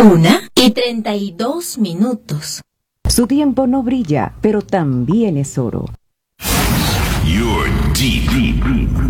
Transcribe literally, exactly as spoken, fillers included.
Una y treinta y dos minutos. Su tiempo no brilla, pero también es oro. You're deep, deep, deep